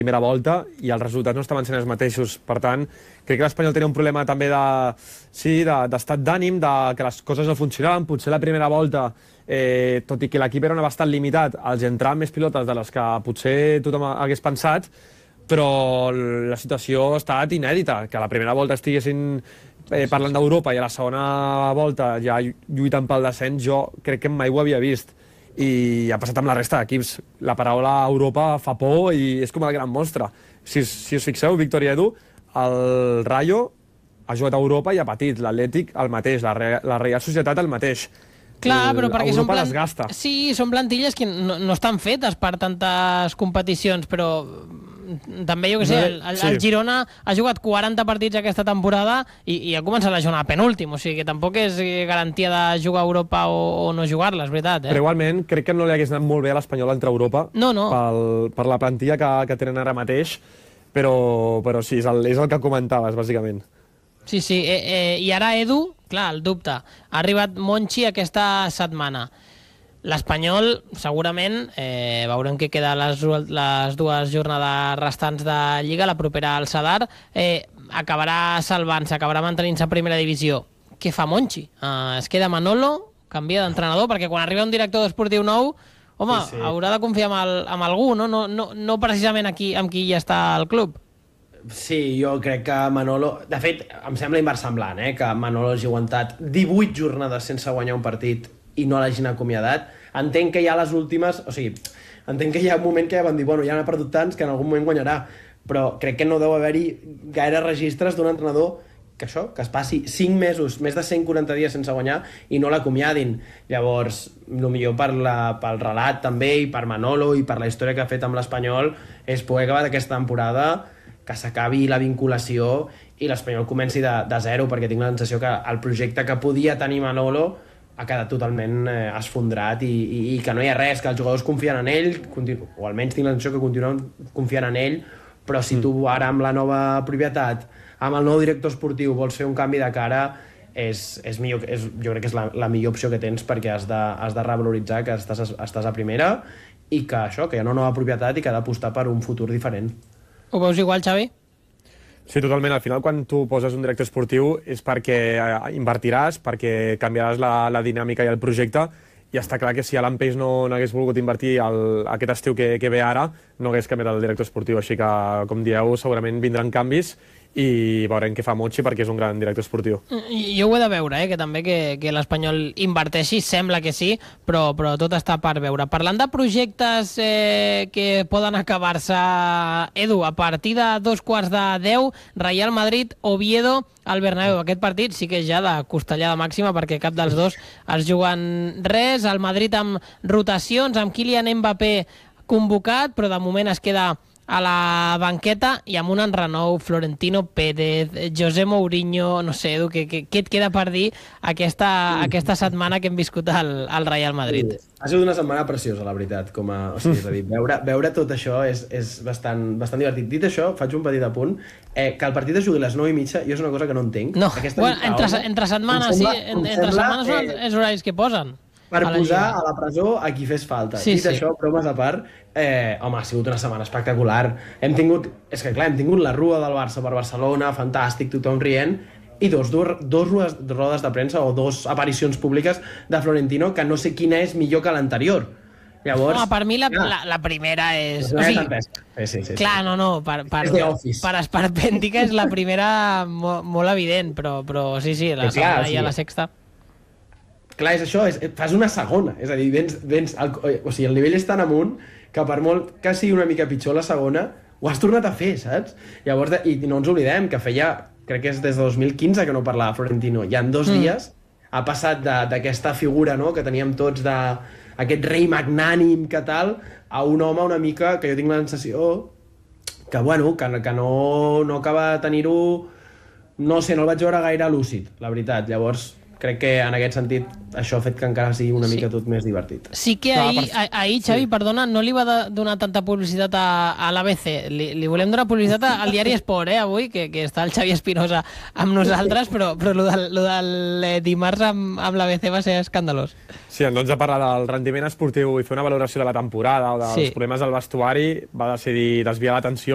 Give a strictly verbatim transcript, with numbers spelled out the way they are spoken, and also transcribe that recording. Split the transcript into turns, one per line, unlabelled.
primera volta i els resultats no estaven sent els mateixos. Per tant, crec que l'Espanyol tenia un problema també de, sí, d'estat d'ànim, de que les coses no funcionaven. Potser la primera volta, eh, tot i que l'equip era bastant limitat, els entraven més pilotes de les que potser tothom hagués pensat, però la situació ha estat inèdita. Que a la primera volta estiguessin eh, parlant d'Europa i a la segona volta ja lluitant pel descens, jo crec que mai ho havia vist. I ha passat amb la resta d'equips. La paraula Europa fa por i és com el gran monstre. Si, si us fixeu, Víctor i Edu, el Rayo ha jugat a Europa i ha patit. L'Atlètic el mateix, la, Re la Real Societat el mateix.
Clar, però perquè són,
plan...
sí, són plantilles que no, no estan fetes per tantes competicions, però també, jo què sé, el, el, el Girona ha jugat quaranta partits aquesta temporada i, i ha començat a jugar penúltim, o sigui que tampoc és garantia de jugar a Europa o, o no jugar-la, és veritat. Eh?
Però igualment, crec que no li hagués anat molt bé a l'Espanyol entrar a Europa
no, no.
Pel, per la plantilla que, que tenen ara mateix, però, però sí, és el, és el que comentaves, bàsicament.
Sí, sí, eh, eh, i ara, Edu, clar, el dubte. Ha arribat Monchi aquesta setmana. L'Espanyol, segurament, eh, veurem què queda les, les dues jornades restants de Lliga, la propera al Sadar, eh, acabarà salvant-se, acabarà mantenint-se a primera divisió. Què fa Monchi? Eh, es queda Manolo, canvia d'entrenador, perquè quan arriba un director esportiu nou, home, sí, sí. haurà de confiar en, el, en algú, no? No, no, no precisament aquí, amb qui ja està al club.
Sí, jo crec que Manolo... De fet, em sembla inversemblant, eh? Que Manolo hagi aguantat divuit jornades sense guanyar un partit i no l'hagin acomiadat. Entenc que ja les últimes... O sigui, entenc que hi ha un moment que ja van dir bueno, ja n'ha perdut tants que en algun moment guanyarà, però crec que no deu haver-hi gaire registres d'un entrenador que això, que es passi cinc mesos, més de cent quaranta dies sense guanyar i no l'acomiadin. Llavors, el millor per la, pel relat també i per Manolo i per la història que ha fet amb l'Espanyol és poder acabar d'aquesta temporada, que s'acabi la vinculació i l'Espanyol comenci de, de zero, perquè tinc la sensació que el projecte que podia tenir Manolo ha quedat totalment eh, esfondrat i, i, i que no hi ha res, que els jugadors confien en ell, o almenys tinc la sensació que continuen confiant en ell, però si tu ara amb la nova propietat, amb el nou director esportiu vols fer un canvi de cara, és, és millor, és, jo crec que és la, la millor opció que tens, perquè has de, has de revaloritzar que estàs, estàs a primera i que això, que hi ha una nova propietat i que ha d'apostar per un futur diferent.
Ho veus igual, Xavi?
Sí, totalment. Al final, quan tu poses un director esportiu és perquè invertiràs, perquè canviaràs la, la dinàmica i el projecte, i està clar que si Alan Pace no, no hagués volgut invertir el, aquest estiu que, que ve ara, no hagués canviat el director esportiu. Així que, com dieu, segurament vindran canvis i veurem què fa Monchi, perquè és un gran director esportiu.
Jo ho he de veure, eh, que també que, que l'Espanyol inverteixi, sembla que sí, però, però tot està per veure. Parlant de projectes eh, que poden acabar-se, Edu, a partir de dos quarts de deu, Real Madrid, Oviedo, al Bernabéu. Aquest partit sí que és ja de costellada màxima, perquè cap dels dos es juguen res. El Madrid amb rotacions, amb Kylian Mbappé convocat, però de moment es queda a la banqueta i amb un enrenou, Florentino Pérez, José Mourinho, no sé, Edu, què, què, què et queda per dir aquesta, aquesta setmana que hem viscut al, al Real Madrid?
Sí. Ha sigut una setmana preciosa, la veritat. Com a, o sigui, és a dir, veure, veure tot això és, és bastant, bastant divertit. Dit això, faig un petit apunt, eh, que el partit es jugui a les nou i mitja, jo és una cosa que no entenc.
No, bueno, entre, entre setmanes, sí, entre setmanes són eh, els horaris que posen.
Per a posar a la presó a qui fes falta.
Sí,
Dit
sí.
això, bromes a part, eh, home, ha sigut una setmana espectacular. Hem tingut, és que clar, hem tingut la rua del Barça per Barcelona, fantàstic, tothom rient, i dos, dos, dos rodes, rodes de premsa o dos aparicions públiques de Florentino que no sé quina és millor que l'anterior. Llavors...
Home, per mi la, la, la primera és...
O sigui, sí, sí, sí,
clar, no, no, per, per, per esperpèntica és la primera molt, molt evident, però, però sí, sí, la segona i la sexta...
Clar, és això, és, fas una segona, és a dir, vens, vens el, o sigui, el nivell és tan amunt que per molt que sigui una mica pitjor la segona, ho has tornat a fer, saps? Llavors, i no ens oblidem que feia, crec que és des de dos mil quinze que no parlava Florentino, i en dos mm. dies ha passat d'aquesta figura, no?, que teníem tots, d'aquest rei magnànim que tal, a un home una mica que jo tinc la sensació que, bueno, que, que no, no acaba de tenir-ho, no sé, no el vaig veure gaire lúcid, la veritat. Llavors, crec que en aquest sentit això ha fet que encara sigui una mica sí. tot més divertit.
Sí que ahir, ahir Xavi, sí. perdona, no li va donar tanta publicitat a, a l'A B C. Li, li volem donar publicitat al diari Esport, eh, avui, que, que està el Xavi Espinosa amb nosaltres, però, però lo del, lo del dimarts amb, amb l'A B C va ser escandalós.
Sí, en lloc de parlar del rendiment esportiu i fer una valoració de la temporada o dels sí. problemes del vestuari, va decidir desviar l'atenció